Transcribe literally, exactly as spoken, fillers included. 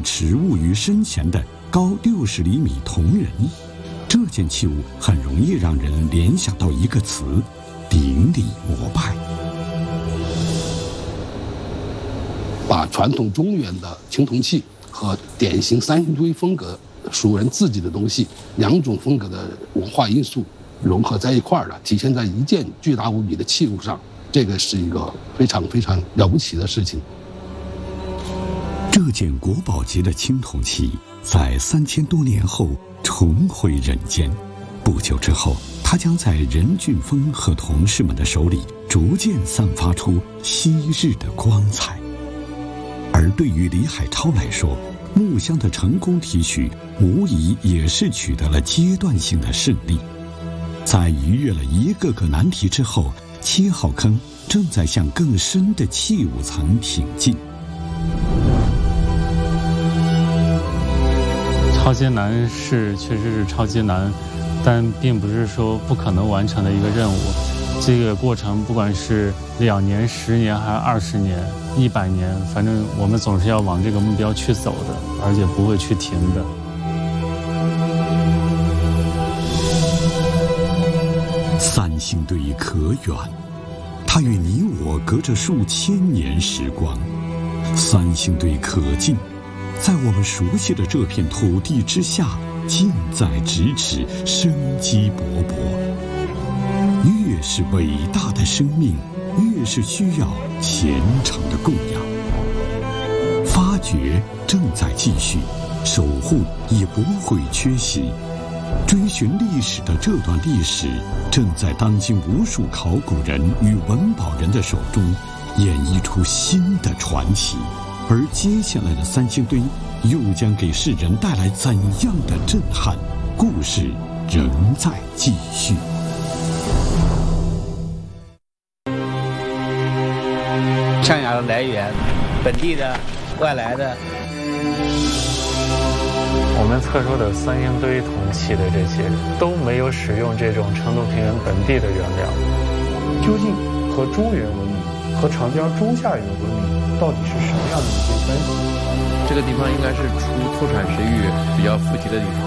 植物于身前的高六十厘米铜人，这件器物很容易让人联想到一个词：顶礼膜拜。 把传统中原的青铜器和典型三星堆风格蜀人自己的东西两种风格的文化因素融合在一块儿了，体现在一件巨大无比的器物上，这个是一个非常非常了不起的事情。 这件国宝级的青铜器在三千多年后重回人间，不久之后，它将在任俊峰和同事们的手里逐渐散发出昔日的光彩。而对于李海超来说，木箱的成功提取无疑也是取得了阶段性的胜利。在逾越了一个个难题之后，七号坑正在向更深的器物层挺进。 超级难是确实是超级难，但并不是说不可能完成的一个任务。这个过程不管是两年、十年还是二十年、一百年，反正我们总是要往这个目标去走的，而且不会去停的。 三星堆可远，它与你我隔着数千年时光；三星堆可近，在我们熟悉的这片土地之下，近在咫尺，生机勃勃。越是伟大的生命，越是需要虔诚的供养。发掘正在继续，守护也不会缺席。追寻历史的这段历史，正在当今无数考古人与文保人的手中演绎出新的传奇。而接下来的三星堆又将给世人带来怎样的震撼？故事仍在继续。 象牙的来源，本地的、外来的。 我们测出的三星堆铜器的这些都没有使用这种成都平原本地的原料。 究竟和中原文明和长江中下游文明到底是什么样的一些关系？ 这个地方应该是出出产水域比较富集的地方。